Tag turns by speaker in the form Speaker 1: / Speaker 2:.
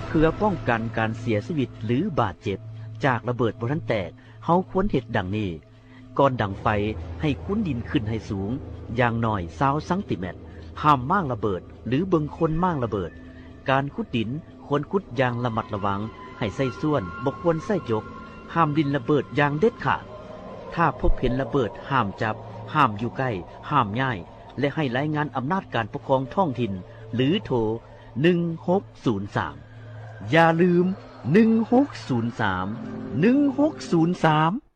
Speaker 1: เพื่อป้องกันการเสียชีวิตหรือบาดเจ็บจากระเบิดบ่ทันแตกเฮาควรเฮ็ดดังนี้ก่อนดังไฟให้คุ้นดินขึ้นให้สูงอย่างน้อย20ซนห้ามม่างระเบิดหรือเบิ่งคนม่างระเบิดการขุดดินควรขุดอย่างระมัดระวังให้ใส่ส่วนบ่ควรใส่จกห้ามดินระเบิดอย่างเด็ดขาดถ้าพบเห็นระเบิดห้ามจับห้ามอยู่ใกล้ห้ามย้ายและให้รายงานอำนาจการปกครองท้องถิ่นหรือโทร1603อย่าลืม1603